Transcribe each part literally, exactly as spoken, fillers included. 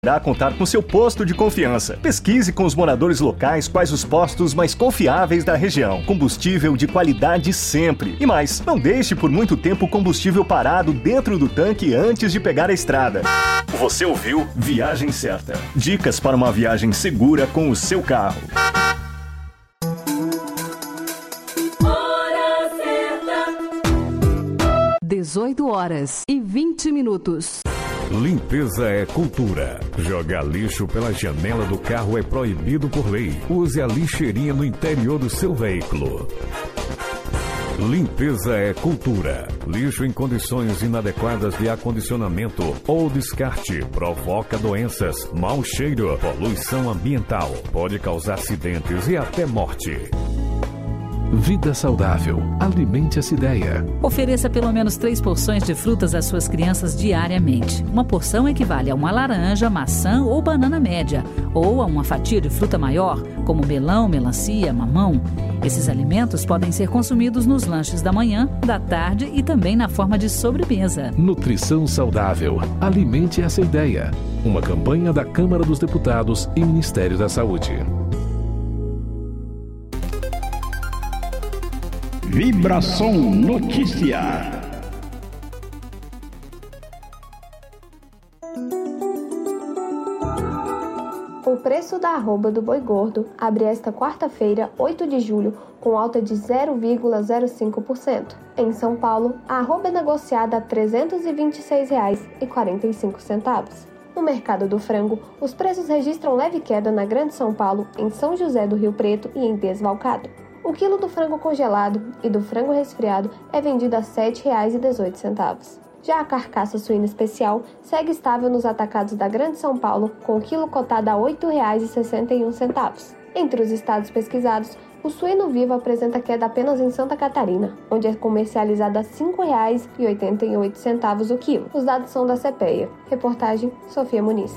Irá contar com seu posto de confiança. Pesquise com os moradores locais quais os postos mais confiáveis da região. Combustível de qualidade sempre. E mais, não deixe por muito tempo o combustível parado dentro do tanque antes de pegar a estrada. Você ouviu Viagem Certa. Dicas para uma viagem segura com o seu carro. Hora certa. dezoito horas e vinte minutos. Limpeza é cultura. Jogar lixo pela janela do carro é proibido por lei. Use a lixeirinha no interior do seu veículo. Limpeza é cultura. Lixo em condições inadequadas de acondicionamento ou descarte provoca doenças, mau cheiro, poluição ambiental, pode causar acidentes e até morte. Vida saudável. Alimente essa ideia. Ofereça pelo menos três porções de frutas às suas crianças diariamente. Uma porção equivale a uma laranja, maçã ou banana média, ou a uma fatia de fruta maior, como melão, melancia, mamão. Esses alimentos podem ser consumidos nos lanches da manhã, da tarde e também na forma de sobremesa. Nutrição saudável. Alimente essa ideia. Uma campanha da Câmara dos Deputados e Ministério da Saúde. Vibração Notícia. O preço da arroba do boi gordo abre esta quarta-feira, oito de julho, com alta de zero vírgula zero cinco por cento. Em São Paulo, a arroba é negociada a trezentos e vinte e seis reais e quarenta e cinco centavos. No mercado do frango, os preços registram leve queda na Grande São Paulo, em São José do Rio Preto e em Desvalcado. O quilo do frango congelado e do frango resfriado é vendido a sete reais e dezoito centavos. Já a carcaça suína especial segue estável nos atacados da Grande São Paulo, com o quilo cotado a oito reais e sessenta e um centavos. Entre os estados pesquisados, o suíno vivo apresenta queda apenas em Santa Catarina, onde é comercializado a cinco reais e oitenta e oito centavos o quilo. Os dados são da CEPEA. Reportagem Sofia Muniz.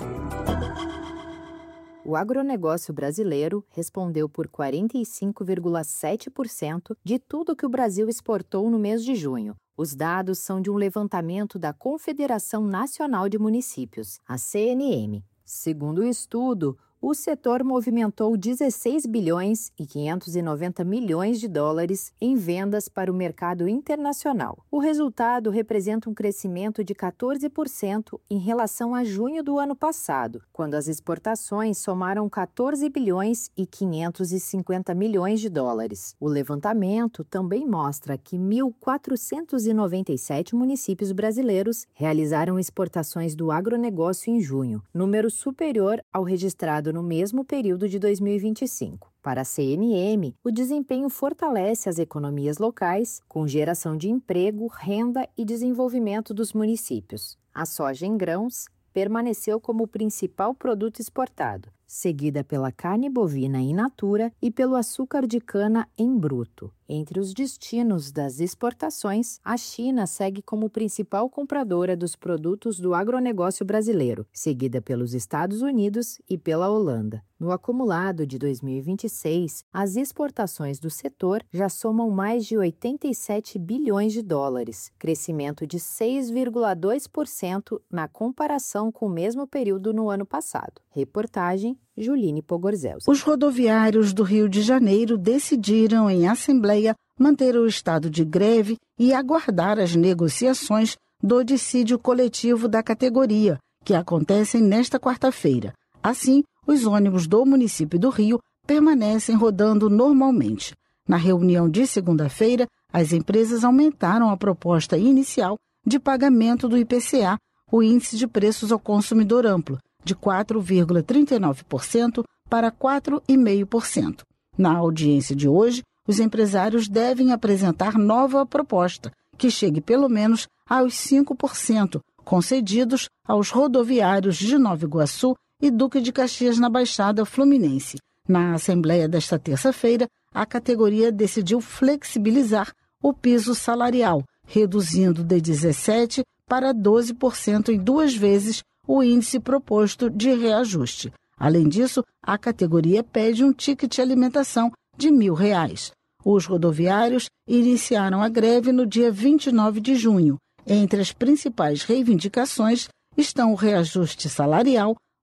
O agronegócio brasileiro respondeu por quarenta e cinco vírgula sete por cento de tudo que o Brasil exportou no mês de junho. Os dados são de um levantamento da Confederação Nacional de Municípios, a C N M. Segundo o estudo, o setor movimentou dezesseis bilhões e quinhentos e noventa milhões de dólares em vendas para o mercado internacional. O resultado representa um crescimento de quatorze por cento em relação a junho do ano passado, quando as exportações somaram quatorze bilhões e quinhentos e cinquenta milhões de dólares. O levantamento também mostra que mil quatrocentos e noventa e sete municípios brasileiros realizaram exportações do agronegócio em junho, número superior ao registrado no mesmo período de dois mil e vinte e cinco. Para a C N M, o desempenho fortalece as economias locais, com geração de emprego, renda e desenvolvimento dos municípios. A soja em grãos permaneceu como o principal produto exportado, seguida pela carne bovina in natura e pelo açúcar de cana em bruto. Entre os destinos das exportações, a China segue como principal compradora dos produtos do agronegócio brasileiro, seguida pelos Estados Unidos e pela Holanda. No acumulado de dois mil e vinte e seis, as exportações do setor já somam mais de oitenta e sete bilhões de dólares, crescimento de seis vírgula dois por cento na comparação com o mesmo período no ano passado. Reportagem Juline Pogorzelski. Os rodoviários do Rio de Janeiro decidiram em assembleia manter o estado de greve e aguardar as negociações do dissídio coletivo da categoria, que acontecem nesta quarta-feira. Assim, os ônibus do município do Rio permanecem rodando normalmente. Na reunião de segunda-feira, as empresas aumentaram a proposta inicial de pagamento do I P C A, o Índice de Preços ao Consumidor Amplo, de quatro vírgula trinta e nove por cento para quatro vírgula cinco por cento. Na audiência de hoje, os empresários devem apresentar nova proposta, que chegue pelo menos aos cinco por cento, concedidos aos rodoviários de Nova Iguaçu e Duque de Caxias na Baixada Fluminense. Na Assembleia desta terça-feira, a categoria decidiu flexibilizar o piso salarial, reduzindo de dezessete por cento para doze por cento em duas vezes o índice proposto de reajuste. Além disso, a categoria pede um ticket alimentação de mil reais. Os rodoviários iniciaram a greve no dia vinte e nove de junho. Entre as principais reivindicações estão o reajuste salarial,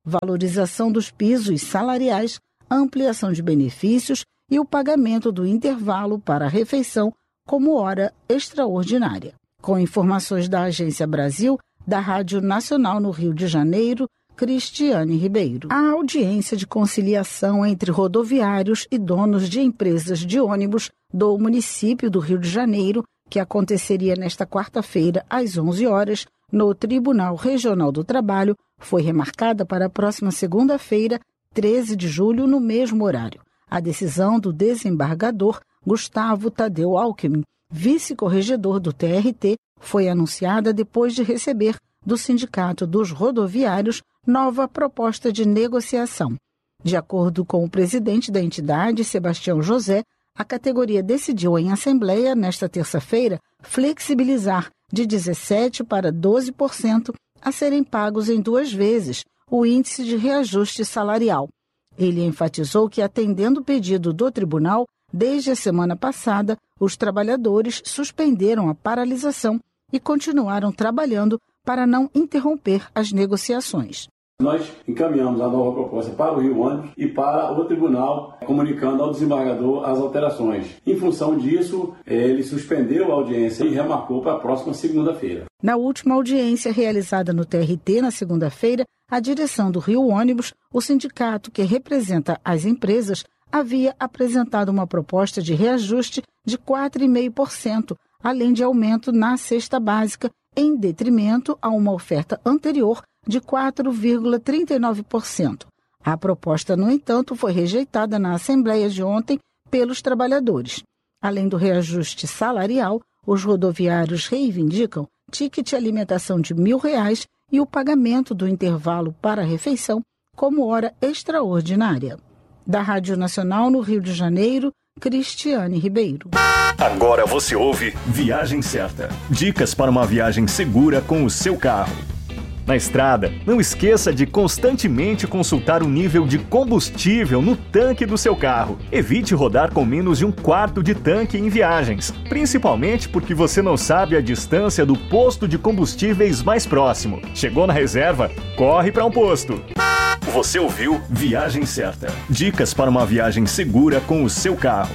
valorização dos pisos salariais, ampliação de benefícios e o pagamento do intervalo para a refeição como hora extraordinária. Com informações da Agência Brasil, da Rádio Nacional no Rio de Janeiro, Cristiane Ribeiro. A audiência de conciliação entre rodoviários e donos de empresas de ônibus do município do Rio de Janeiro, que aconteceria nesta quarta-feira às onze horas, no Tribunal Regional do Trabalho, foi remarcada para a próxima segunda-feira, treze de julho, no mesmo horário. A decisão do desembargador Gustavo Tadeu Alckmin, vice-corregedor do T R T, foi anunciada depois de receber do Sindicato dos Rodoviários nova proposta de negociação. De acordo com o presidente da entidade, Sebastião José, a categoria decidiu em assembleia, nesta terça-feira, flexibilizar de dezessete por cento para doze por cento a serem pagos em duas vezes o índice de reajuste salarial. Ele enfatizou que, atendendo o pedido do tribunal, desde a semana passada, os trabalhadores suspenderam a paralisação e continuaram trabalhando para não interromper as negociações. Nós encaminhamos a nova proposta para o Rio Ônibus e para o tribunal, comunicando ao desembargador as alterações. Em função disso, ele suspendeu a audiência e remarcou para a próxima segunda-feira. Na última audiência realizada no T R T, na segunda-feira, a direção do Rio Ônibus, o sindicato que representa as empresas, havia apresentado uma proposta de reajuste de quatro vírgula cinco por cento, além de aumento na cesta básica, em detrimento a uma oferta anterior de quatro vírgula trinta e nove por cento. A proposta, no entanto, foi rejeitada na Assembleia de ontem pelos trabalhadores. Além do reajuste salarial, os rodoviários reivindicam ticket alimentação de mil reais e o pagamento do intervalo para a refeição como hora extraordinária. Da Rádio Nacional no Rio de Janeiro, Cristiane Ribeiro. Agora você ouve Viagem Certa. Dicas para uma viagem segura com o seu carro. Na estrada, não esqueça de constantemente consultar o nível de combustível no tanque do seu carro. Evite rodar com menos de um quarto de tanque em viagens, principalmente porque você não sabe a distância do posto de combustíveis mais próximo. Chegou na reserva? Corre para um posto. Você ouviu Viagem Certa. Dicas para uma viagem segura com o seu carro.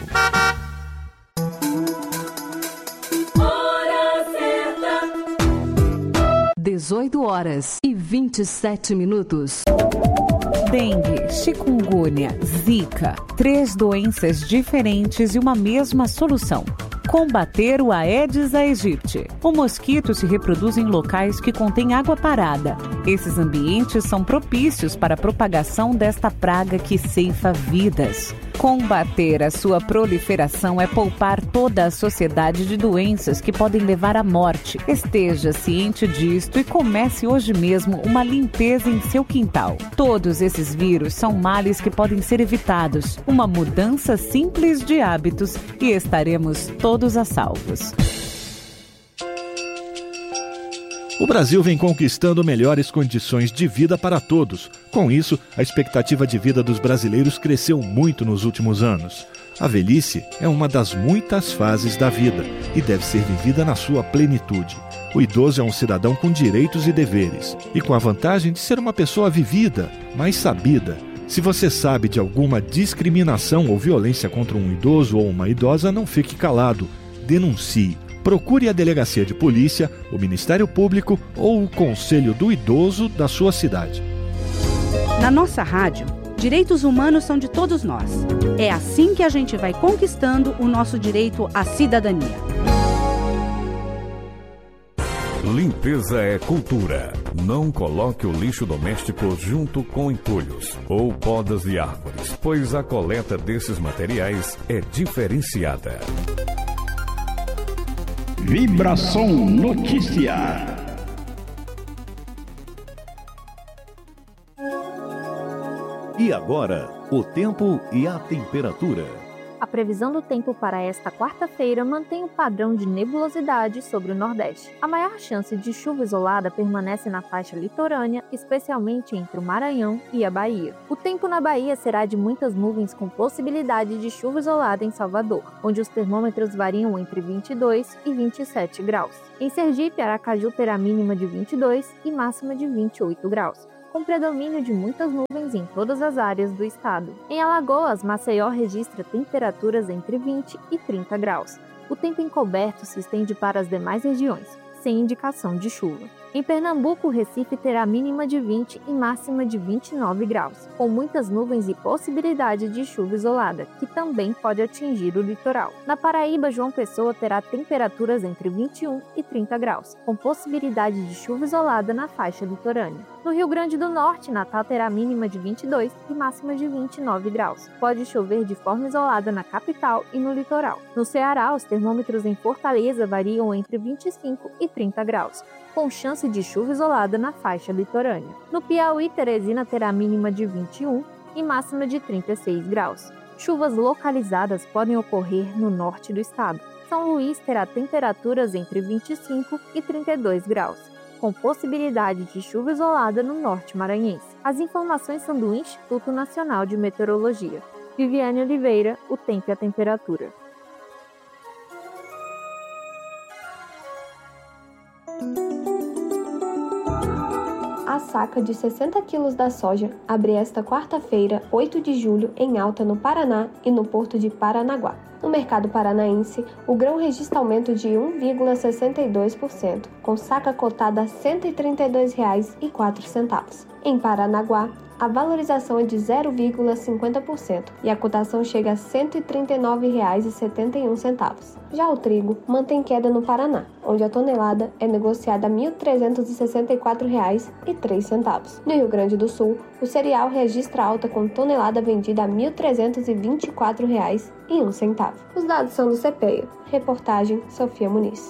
dezoito horas e vinte e sete minutos. Dengue, chikungunya, zika, três doenças diferentes e uma mesma solução. Combater o Aedes aegypti. O mosquito se reproduz em locais que contêm água parada. Esses ambientes são propícios para a propagação desta praga que ceifa vidas. Combater a sua proliferação é poupar toda a sociedade de doenças que podem levar à morte. Esteja ciente disto e comece hoje mesmo uma limpeza em seu quintal. Todos esses vírus são males que podem ser evitados. Uma mudança simples de hábitos e estaremos todos a salvos. O Brasil vem conquistando melhores condições de vida para todos. Com isso, a expectativa de vida dos brasileiros cresceu muito nos últimos anos. A velhice é uma das muitas fases da vida e deve ser vivida na sua plenitude. O idoso é um cidadão com direitos e deveres e com a vantagem de ser uma pessoa vivida, mais sabida. Se você sabe de alguma discriminação ou violência contra um idoso ou uma idosa, não fique calado. Denuncie. Procure a Delegacia de Polícia, o Ministério Público ou o Conselho do Idoso da sua cidade. Na nossa rádio, direitos humanos são de todos nós. É assim que a gente vai conquistando o nosso direito à cidadania. Limpeza é cultura. Não coloque o lixo doméstico junto com entulhos ou podas de árvores, pois a coleta desses materiais é diferenciada. Vibração Notícia. E agora, o tempo e a temperatura. A previsão do tempo para esta quarta-feira mantém o padrão de nebulosidade sobre o Nordeste. A maior chance de chuva isolada permanece na faixa litorânea, especialmente entre o Maranhão e a Bahia. O tempo na Bahia será de muitas nuvens com possibilidade de chuva isolada em Salvador, onde os termômetros variam entre vinte e dois e vinte e sete graus. Em Sergipe, Aracaju terá mínima de vinte e dois e máxima de vinte e oito graus. com predomínio de muitas nuvens em todas as áreas do estado. Em Alagoas, Maceió registra temperaturas entre vinte e trinta graus. O tempo encoberto se estende para as demais regiões, sem indicação de chuva. Em Pernambuco, o Recife terá mínima de vinte e máxima de vinte e nove graus, com muitas nuvens e possibilidade de chuva isolada, que também pode atingir o litoral. Na Paraíba, João Pessoa terá temperaturas entre vinte e um e trinta graus, com possibilidade de chuva isolada na faixa litorânea. No Rio Grande do Norte, Natal terá mínima de vinte e dois e máxima de vinte e nove graus. Pode chover de forma isolada na capital e no litoral. No Ceará, os termômetros em Fortaleza variam entre vinte e cinco e trinta graus, com chance de chuva isolada na faixa litorânea. No Piauí, Teresina terá mínima de vinte e um e máxima de trinta e seis graus. Chuvas localizadas podem ocorrer no norte do estado. São Luís terá temperaturas entre vinte e cinco e trinta e dois graus, com possibilidade de chuva isolada no norte maranhense. As informações são do Instituto Nacional de Meteorologia. Viviane Oliveira, o tempo e a temperatura. A saca de sessenta quilos da soja abre esta quarta-feira, oito de julho, em alta no Paraná e no porto de Paranaguá. No mercado paranaense, o grão registra aumento de um vírgula sessenta e dois por cento, com saca cotada a cento e trinta e dois reais e quatro centavos. Em Paranaguá, a valorização é de zero vírgula cinquenta por cento e a cotação chega a cento e trinta e nove reais e setenta e um centavos. Já o trigo mantém queda no Paraná, onde a tonelada é negociada a mil trezentos e sessenta e quatro reais e três centavos. No Rio Grande do Sul, o cereal registra alta com tonelada vendida a mil trezentos e vinte e quatro reais e um centavo. Os dados são do CEPEA. Reportagem Sofia Muniz.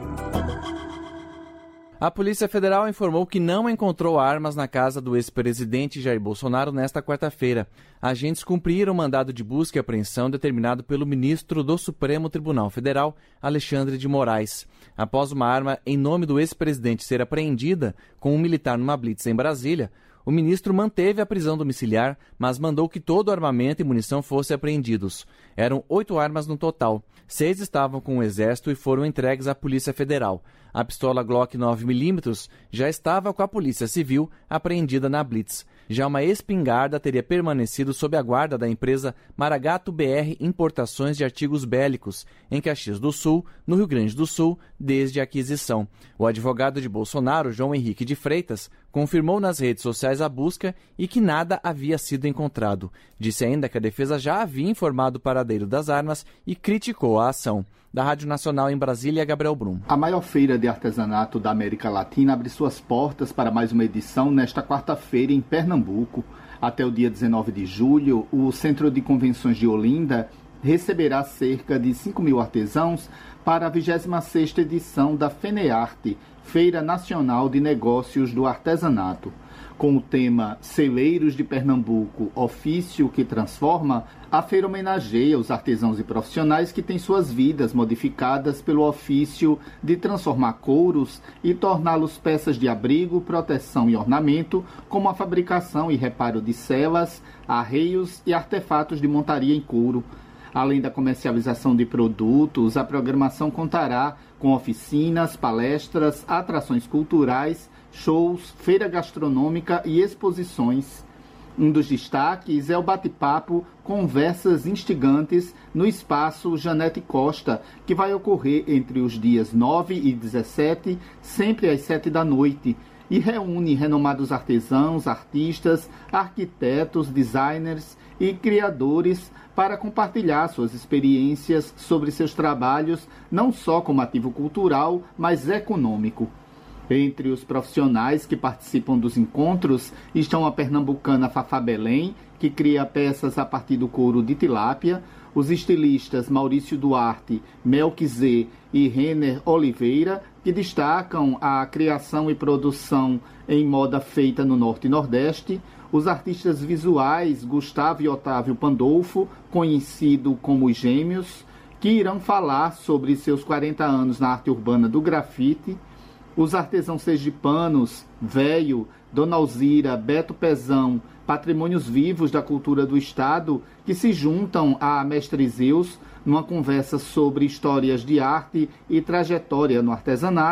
A Polícia Federal informou que não encontrou armas na casa do ex-presidente Jair Bolsonaro nesta quarta-feira. Agentes cumpriram o mandado de busca e apreensão determinado pelo ministro do Supremo Tribunal Federal, Alexandre de Moraes. Após uma arma em nome do ex-presidente ser apreendida com um militar numa blitz em Brasília, o ministro manteve a prisão domiciliar, mas mandou que todo o armamento e munição fossem apreendidos. Eram oito armas no total. Seis estavam com o Exército e foram entregues à Polícia Federal. A pistola Glock nove milímetros já estava com a Polícia Civil apreendida na blitz. Já uma espingarda teria permanecido sob a guarda da empresa Maragato B R Importações de Artigos Bélicos, em Caxias do Sul, no Rio Grande do Sul, desde a aquisição. O advogado de Bolsonaro, João Henrique de Freitas, confirmou nas redes sociais a busca e que nada havia sido encontrado. Disse ainda que a defesa já havia informado o paradeiro das armas e criticou a ação. Da Rádio Nacional em Brasília, Gabriel Brum. A maior feira de artesanato da América Latina abre suas portas para mais uma edição nesta quarta-feira em Pernambuco. Até o dia dezenove de julho, o Centro de Convenções de Olinda receberá cerca de cinco mil artesãos para a vigésima sexta edição da FENEARTE, Feira Nacional de Negócios do Artesanato. Com o tema Celeiros de Pernambuco, ofício que transforma, a feira homenageia os artesãos e profissionais que têm suas vidas modificadas pelo ofício de transformar couros e torná-los peças de abrigo, proteção e ornamento, como a fabricação e reparo de celas, arreios e artefatos de montaria em couro. Além da comercialização de produtos, a programação contará com oficinas, palestras, atrações culturais, shows, feira gastronômica e exposições. Um dos destaques é o bate-papo Conversas Instigantes no espaço Janete Costa, que vai ocorrer entre os dias nove e dezessete, sempre às sete da noite, e reúne renomados artesãos, artistas, arquitetos, designers e criadores para compartilhar suas experiências sobre seus trabalhos, não só como ativo cultural, mas econômico. Entre os profissionais que participam dos encontros estão a pernambucana Fafá Belém, que cria peças a partir do couro de tilápia, os estilistas Maurício Duarte, Melquizê e Renner Oliveira, que destacam a criação e produção em moda feita no Norte e Nordeste, os artistas visuais Gustavo e Otávio Pandolfo, conhecido como os Gêmeos, que irão falar sobre seus quarenta anos na arte urbana do grafite, os artesãos sergipanos, Véio, Dona Alzira, Beto Pezão, patrimônios vivos da cultura do Estado, que se juntam a Mestre Zeus numa conversa sobre histórias de arte e trajetória no artesanato,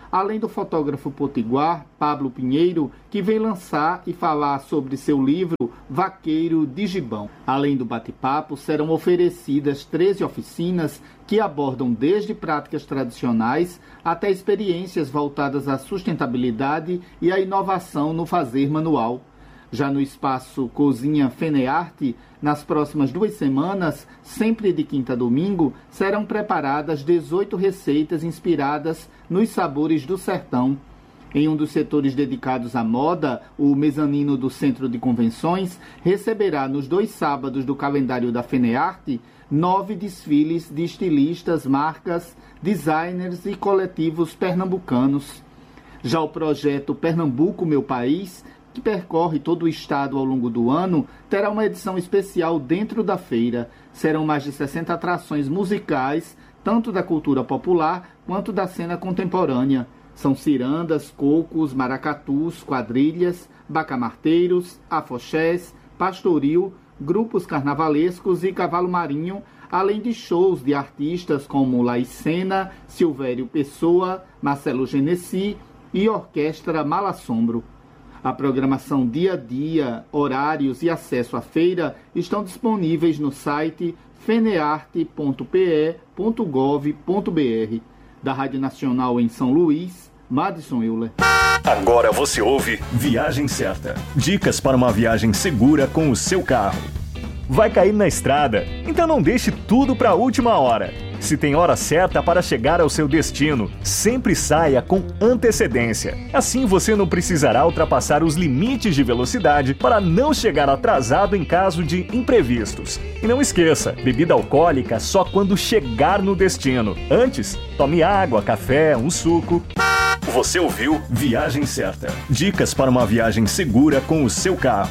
além do fotógrafo potiguar Pablo Pinheiro, que vem lançar e falar sobre seu livro Vaqueiro de Gibão. Além do bate-papo, serão oferecidas treze oficinas que abordam desde práticas tradicionais até experiências voltadas à sustentabilidade e à inovação no fazer manual. Já no espaço Cozinha Fenearte, nas próximas duas semanas, sempre de quinta a domingo, serão preparadas dezoito receitas inspiradas nos sabores do sertão. Em um dos setores dedicados à moda, o mezanino do Centro de Convenções receberá nos dois sábados do calendário da Fenearte nove desfiles de estilistas, marcas, designers e coletivos pernambucanos. Já o projeto Pernambuco, Meu País, que percorre todo o estado ao longo do ano, terá uma edição especial dentro da feira. Serão mais de sessenta atrações musicais, tanto da cultura popular quanto da cena contemporânea. São cirandas, cocos, maracatus, quadrilhas, bacamarteiros, afoxés, pastoril, grupos carnavalescos e cavalo marinho, além de shows de artistas como Laicena, Silvério Pessoa, Marcelo Genesi e Orquestra Malassombro. A programação dia a dia, horários e acesso à feira estão disponíveis no site fenearte ponto p e ponto gov ponto b r. Da Rádio Nacional em São Luís, Madison Euler. Agora você ouve Viagem Certa. Dicas para uma viagem segura com o seu carro. Vai cair na estrada? Então não deixe tudo para a última hora. Se tem hora certa para chegar ao seu destino, sempre saia com antecedência. Assim você não precisará ultrapassar os limites de velocidade para não chegar atrasado em caso de imprevistos. E não esqueça, bebida alcoólica só quando chegar no destino. Antes, tome água, café, um suco. Você ouviu Viagem Certa. Dicas para uma viagem segura com o seu carro.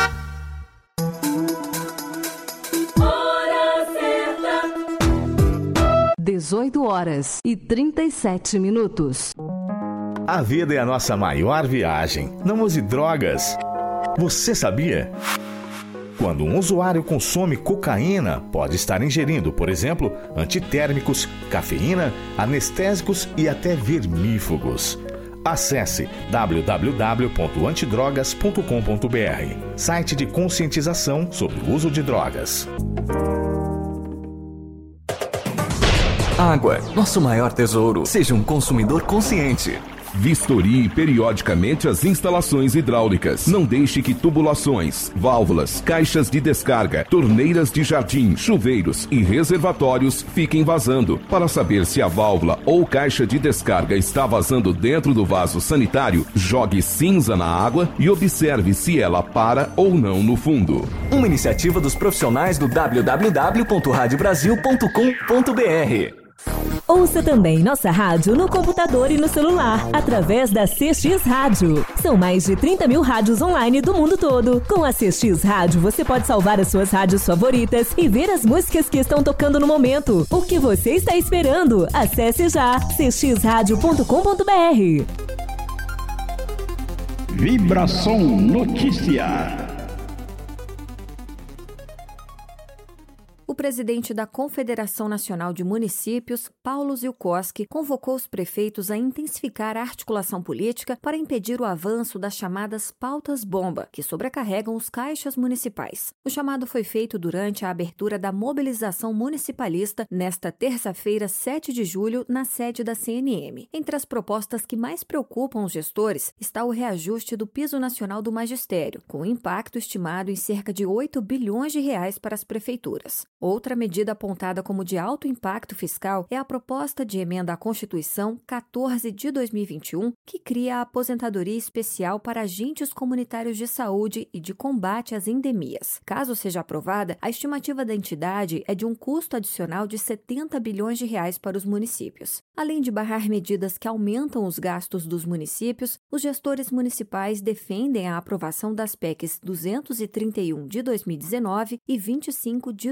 dezoito horas e trinta e sete minutos. A vida é a nossa maior viagem. Não use drogas. Você sabia? Quando um usuário consome cocaína, pode estar ingerindo, por exemplo, antitérmicos, cafeína, anestésicos e até vermífugos. Acesse w w w ponto antidrogas ponto com ponto b r, site de conscientização sobre o uso de drogas. Água, nosso maior tesouro. Seja um consumidor consciente. Vistorie periodicamente as instalações hidráulicas. Não deixe que tubulações, válvulas, caixas de descarga, torneiras de jardim, chuveiros e reservatórios fiquem vazando. Para saber se a válvula ou caixa de descarga está vazando dentro do vaso sanitário, jogue cinza na água e observe se ela para ou não no fundo. Uma iniciativa dos profissionais do w w w ponto rádio brasil ponto com ponto b r. Ouça também nossa rádio no computador e no celular, através da C X Rádio. São mais de trinta mil rádios online do mundo todo. Com a C X Rádio, você pode salvar as suas rádios favoritas e ver as músicas que estão tocando no momento. O que você está esperando? Acesse já c x rádio ponto com ponto b r. Vibração Notícia. O presidente da Confederação Nacional de Municípios, Paulo Zilkowski, convocou os prefeitos a intensificar a articulação política para impedir o avanço das chamadas pautas-bomba, que sobrecarregam os caixas municipais. O chamado foi feito durante a abertura da mobilização municipalista nesta terça-feira, sete de julho, na sede da C N M. Entre as propostas que mais preocupam os gestores está o reajuste do Piso Nacional do Magistério, com impacto estimado em cerca de oito bilhões de reais para as prefeituras. Outra medida apontada como de alto impacto fiscal é a proposta de emenda à Constituição quatorze de dois mil e vinte e um, que cria a aposentadoria especial para agentes comunitários de saúde e de combate às endemias. Caso seja aprovada, a estimativa da entidade é de um custo adicional de setenta bilhões de reais para os municípios. Além de barrar medidas que aumentam os gastos dos municípios, os gestores municipais defendem a aprovação das P E Cs duzentos e trinta e um de dois mil e dezenove e vinte e cinco de dois mil e vinte e um.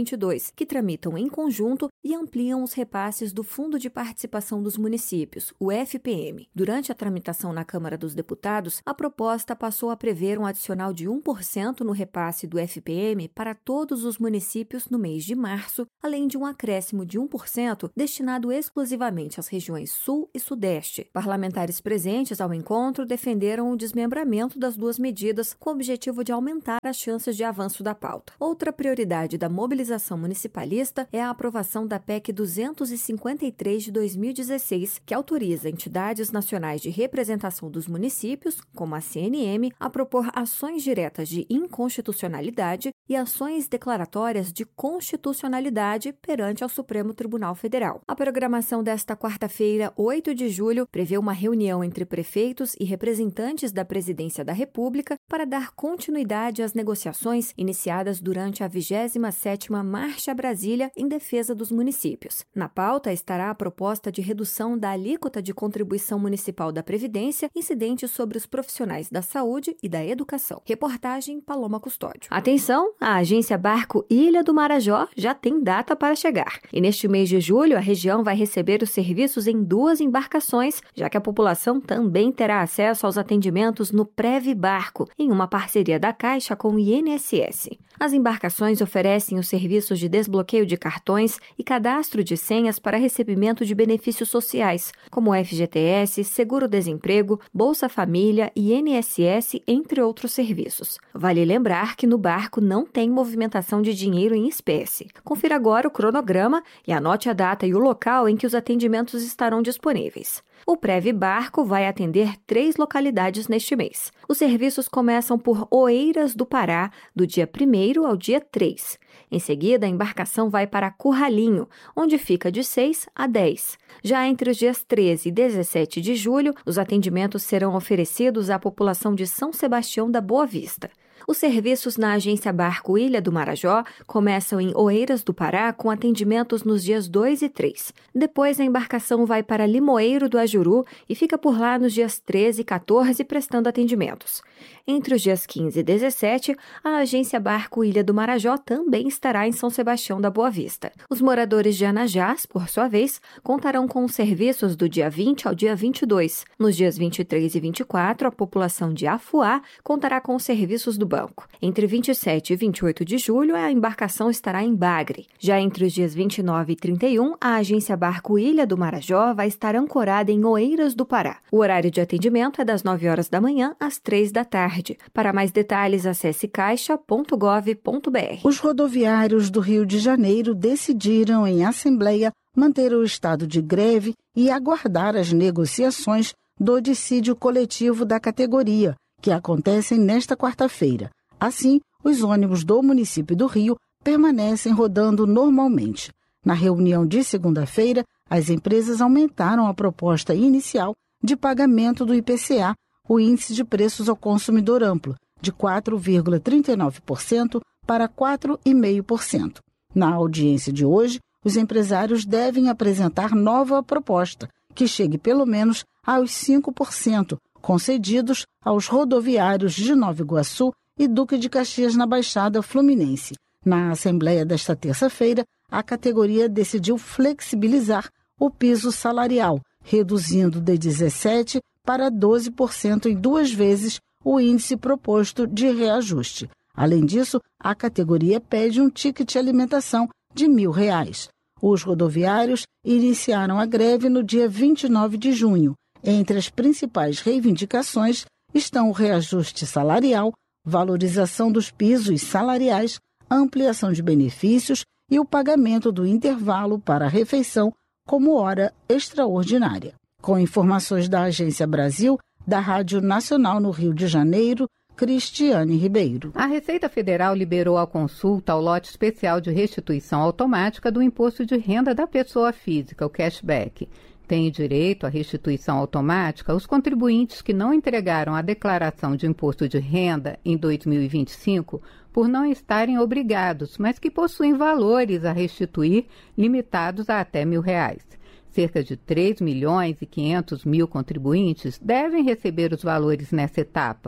vinte e dois, que tramitam em conjunto e ampliam os repasses do Fundo de Participação dos Municípios, o F P M. Durante a tramitação na Câmara dos Deputados, a proposta passou a prever um adicional de um por cento no repasse do F P M para todos os municípios no mês de março, além de um acréscimo de um por cento destinado exclusivamente às regiões Sul e Sudeste. Parlamentares presentes ao encontro defenderam o desmembramento das duas medidas com o objetivo de aumentar as chances de avanço da pauta. Outra prioridade da mobilização municipalista é a aprovação da P E C duzentos e cinquenta e três de dois mil e dezesseis, que autoriza entidades nacionais de representação dos municípios, como a C N M, a propor ações diretas de inconstitucionalidade e ações declaratórias de constitucionalidade perante ao Supremo Tribunal Federal. A programação desta quarta-feira, oito de julho, prevê uma reunião entre prefeitos e representantes da Presidência da República para dar continuidade às negociações iniciadas durante a vigésima sétima Marcha Brasília em defesa dos municípios. Na pauta estará a proposta de redução da alíquota de contribuição municipal da Previdência incidente sobre os profissionais da saúde e da educação. Reportagem Paloma Custódio. Atenção, a agência Barco Ilha do Marajó já tem data para chegar. E neste mês de julho, a região vai receber os serviços em duas embarcações, já que a população também terá acesso aos atendimentos no Prev Barco, em uma parceria da Caixa com o I N S S. As embarcações oferecem os serviços de desbloqueio de cartões e cadastro de senhas para recebimento de benefícios sociais, como F G T S, Seguro-Desemprego, Bolsa Família e I N S S, entre outros serviços. Vale lembrar que no barco não tem movimentação de dinheiro em espécie. Confira agora o cronograma e anote a data e o local em que os atendimentos estarão disponíveis. O Prev Barco vai atender três localidades neste mês. Os serviços começam por Oeiras do Pará, do dia primeiro ao dia três. Em seguida, a embarcação vai para Curralinho, onde fica de seis a dez. Já entre os dias treze e dezessete de julho, os atendimentos serão oferecidos à população de São Sebastião da Boa Vista. Os serviços na agência Barco Ilha do Marajó começam em Oeiras do Pará com atendimentos nos dias dois e três. Depois, a embarcação vai para Limoeiro do Ajuru e fica por lá nos dias treze e quatorze prestando atendimentos. Entre os dias quinze e dezessete, a agência Barco Ilha do Marajó também estará em São Sebastião da Boa Vista. Os moradores de Anajás, por sua vez, contarão com os serviços do dia vinte ao dia vinte e dois. Nos dias vinte e três e vinte e quatro, a população de Afuá contará com os serviços do banco. Entre vinte e sete e vinte e oito de julho, a embarcação estará em Bagre. Já entre os dias vinte e nove e trinta e um, a agência Barco Ilha do Marajó vai estar ancorada em Oeiras do Pará. O horário de atendimento é das nove horas da manhã às três da tarde. Para mais detalhes, acesse caixa ponto gov ponto br. Os rodoviários do Rio de Janeiro decidiram, em assembleia, manter o estado de greve e aguardar as negociações do dissídio coletivo da categoria, que acontecem nesta quarta-feira. Assim, os ônibus do município do Rio permanecem rodando normalmente. Na reunião de segunda-feira, as empresas aumentaram a proposta inicial de pagamento do I P C A, o Índice de Preços ao Consumidor Amplo, de quatro vírgula trinta e nove por cento para quatro vírgula cinco por cento. Na audiência de hoje, os empresários devem apresentar nova proposta, que chegue pelo menos aos cinco por cento, concedidos aos rodoviários de Nova Iguaçu e Duque de Caxias na Baixada Fluminense. Na Assembleia desta terça-feira, a categoria decidiu flexibilizar o piso salarial, reduzindo de dezessete por cento para doze por cento em duas vezes o índice proposto de reajuste. Além disso, a categoria pede um ticket alimentação de mil reais. Os rodoviários iniciaram a greve no dia vinte e nove de junho. Entre as principais reivindicações estão o reajuste salarial, valorização dos pisos salariais, ampliação de benefícios e o pagamento do intervalo para a refeição como hora extraordinária. Com informações da Agência Brasil, da Rádio Nacional no Rio de Janeiro, Cristiane Ribeiro. A Receita Federal liberou a consulta ao lote especial de restituição automática do imposto de renda da pessoa física, o cashback. Têm direito à restituição automática os contribuintes que não entregaram a declaração de imposto de renda em dois mil e vinte e cinco por não estarem obrigados, mas que possuem valores a restituir limitados a até mil reais. Cerca de três milhões e quinhentos mil contribuintes devem receber os valores nessa etapa.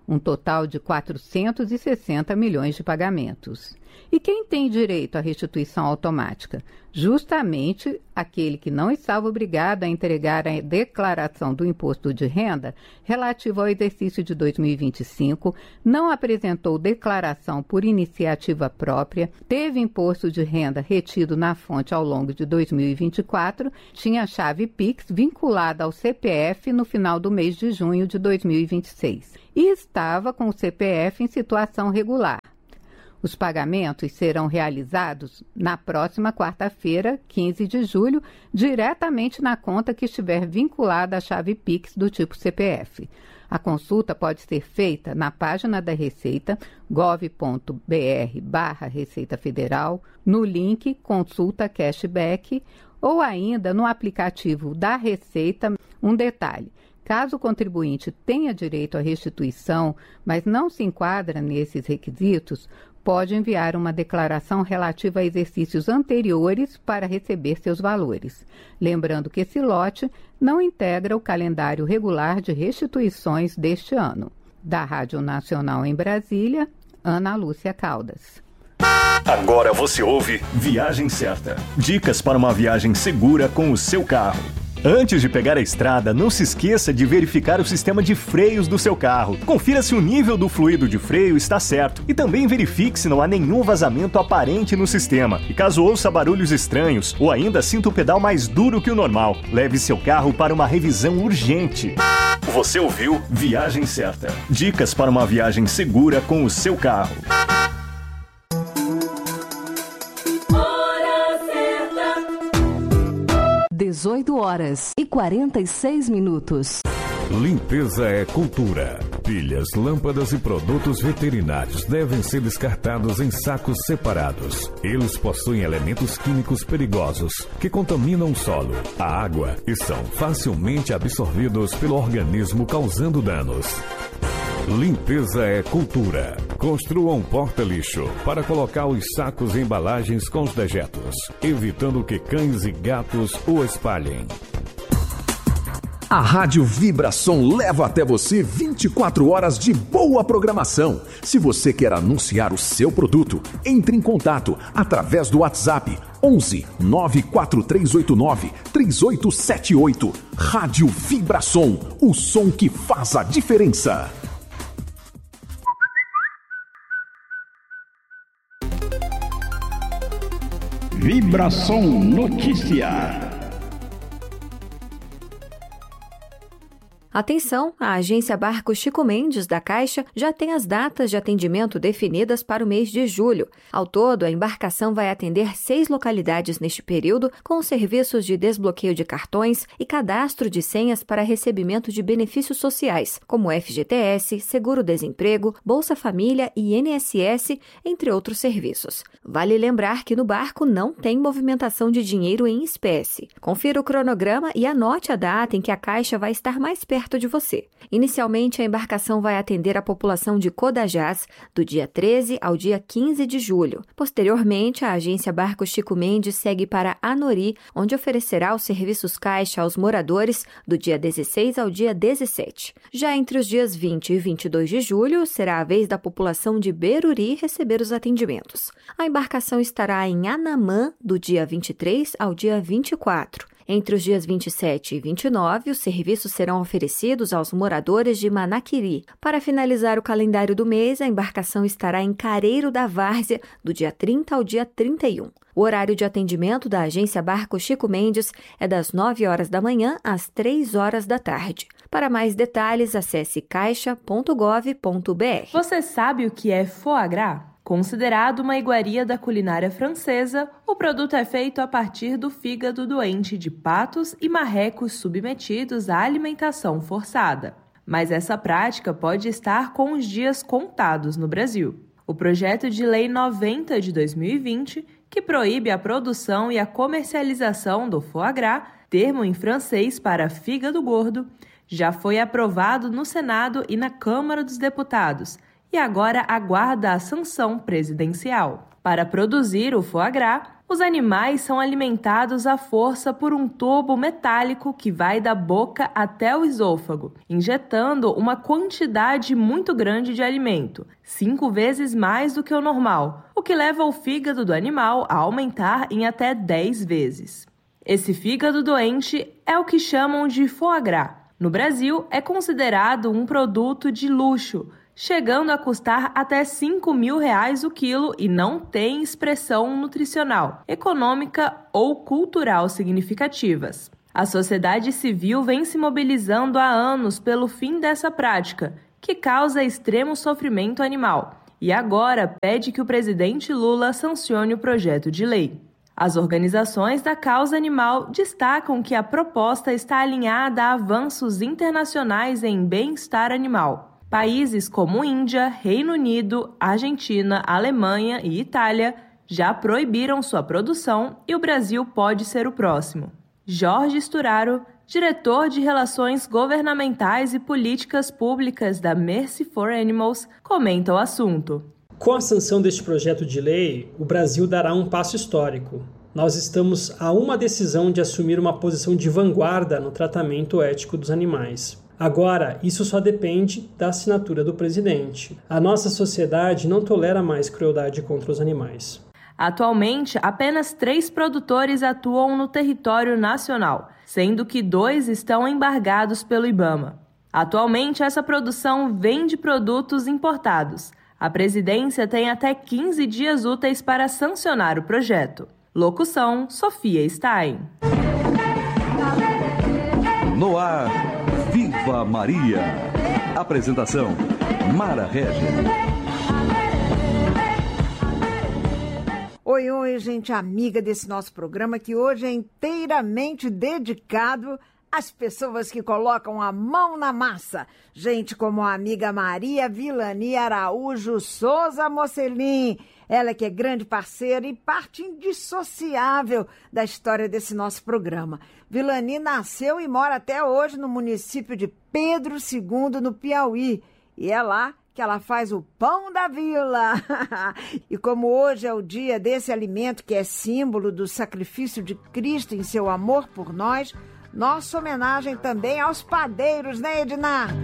um total de quatrocentos e sessenta milhões de pagamentos. E quem tem direito à restituição automática? Justamente aquele que não estava obrigado a entregar a declaração do imposto de renda relativo ao exercício de dois mil e vinte e cinco, não apresentou declaração por iniciativa própria, teve imposto de renda retido na fonte ao longo de dois mil e vinte e quatro, tinha chave Pix vinculada ao C P F no final do mês de junho de dois mil e vinte e seis e estava com o C P F em situação regular. Os pagamentos serão realizados na próxima quarta-feira, quinze de julho, diretamente na conta que estiver vinculada à chave Pix do tipo C P F. A consulta pode ser feita na página da Receita, gov ponto br barra Receita Federal, no link Consulta Cashback ou ainda no aplicativo da Receita. Um detalhe: caso o contribuinte tenha direito à restituição, mas não se enquadra nesses requisitos, pode enviar uma declaração relativa a exercícios anteriores para receber seus valores. Lembrando que esse lote não integra o calendário regular de restituições deste ano. Da Rádio Nacional em Brasília, Ana Lúcia Caldas. Agora você ouve Viagem Certa. Dicas para uma viagem segura com o seu carro. Antes de pegar a estrada, não se esqueça de verificar o sistema de freios do seu carro. Confira se o nível do fluido de freio está certo e também verifique se não há nenhum vazamento aparente no sistema. E caso ouça barulhos estranhos ou ainda sinta o pedal mais duro que o normal, leve seu carro para uma revisão urgente. Você ouviu Viagem Certa. Dicas para uma viagem segura com o seu carro. dezoito horas e quarenta e seis minutos. Limpeza é cultura. Pilhas, lâmpadas e produtos veterinários devem ser descartados em sacos separados. Eles possuem elementos químicos perigosos que contaminam o solo, a água e são facilmente absorvidos pelo organismo, causando danos. Limpeza é cultura. Construa um porta-lixo para colocar os sacos e embalagens com os dejetos, evitando que cães e gatos o espalhem. A Rádio Vibração leva até você vinte e quatro horas de boa programação. Se você quer anunciar o seu produto, entre em contato através do WhatsApp onze nove quatro três oito nove três oito sete oito. Rádio Vibração, o som que faz a diferença. Vibração Notícia. Atenção, a agência Barco Chico Mendes da Caixa já tem as datas de atendimento definidas para o mês de julho. Ao todo, a embarcação vai atender seis localidades neste período, com serviços de desbloqueio de cartões e cadastro de senhas para recebimento de benefícios sociais, como F G T S, Seguro-Desemprego, Bolsa Família e I N S S, entre outros serviços. Vale lembrar que no barco não tem movimentação de dinheiro em espécie. Confira o cronograma e anote a data em que a Caixa vai estar mais perto de você. Inicialmente, a embarcação vai atender a população de Codajás do dia treze ao dia quinze de julho. Posteriormente, a agência Barco Chico Mendes segue para Anori, onde oferecerá os serviços Caixa aos moradores do dia dezesseis ao dia dezessete. Já entre os dias vinte e vinte e dois de julho, será a vez da população de Beruri receber os atendimentos. A embarcação estará em Anamã do dia vinte e três ao dia vinte e quatro. Entre os dias vinte e sete e vinte e nove, os serviços serão oferecidos aos moradores de Manaquiri. Para finalizar o calendário do mês, a embarcação estará em Careiro da Várzea, do dia trinta ao dia trinta e um. O horário de atendimento da agência Barco Chico Mendes é das nove horas da manhã às três horas da tarde. Para mais detalhes, acesse caixa ponto gov ponto br. Você sabe o que é foie gras? Considerado uma iguaria da culinária francesa, o produto é feito a partir do fígado doente de patos e marrecos submetidos à alimentação forçada. Mas essa prática pode estar com os dias contados no Brasil. O projeto de lei noventa de dois mil e vinte, que proíbe a produção e a comercialização do foie gras, termo em francês para fígado gordo, já foi aprovado no Senado e na Câmara dos Deputados, e agora aguarda a sanção presidencial. Para produzir o foie gras, Os animais são alimentados à força por um tubo metálico que vai da boca até o esôfago, injetando uma quantidade muito grande de alimento, cinco vezes mais do que o normal, o que leva o fígado do animal a aumentar em até dez vezes. Esse fígado doente é o que chamam de foie gras. No Brasil, é considerado um produto de luxo, chegando a custar até cinco mil reais o quilo e não tem expressão nutricional, econômica ou cultural significativas. A sociedade civil vem se mobilizando há anos pelo fim dessa prática, que causa extremo sofrimento animal, e agora pede que o presidente Lula sancione o projeto de lei. As organizações da causa animal destacam que a proposta está alinhada a avanços internacionais em bem-estar animal. Países como Índia, Reino Unido, Argentina, Alemanha e Itália já proibiram sua produção e o Brasil pode ser o próximo. Jorge Sturaro, diretor de Relações Governamentais e Políticas Públicas da Mercy for Animals, comenta o assunto. Com a sanção deste projeto de lei, o Brasil dará um passo histórico. Nós estamos a uma decisão de assumir uma posição de vanguarda no tratamento ético dos animais. Agora, isso só depende da assinatura do presidente. A nossa sociedade não tolera mais crueldade contra os animais. Atualmente, apenas três produtores atuam no território nacional, sendo que dois estão embargados pelo IBAMA. Atualmente, essa produção vem de produtos importados. A presidência tem até quinze dias úteis para sancionar o projeto. Locução: Sofia Stein. No ar, Viva Maria. Apresentação: Mara Régia. Oi, oi, gente amiga desse nosso programa que hoje é inteiramente dedicado às pessoas que colocam a mão na massa. Gente como a amiga Maria Vilani Araújo Souza Mocelin. Ela que é grande parceira e parte indissociável da história desse nosso programa. Vilani nasceu e mora até hoje no município de Pedro segundo, no Piauí. E é lá que ela faz o pão da vila. E como hoje é o dia desse alimento que é símbolo do sacrifício de Cristo em seu amor por nós, nossa homenagem também aos padeiros, né, Edna?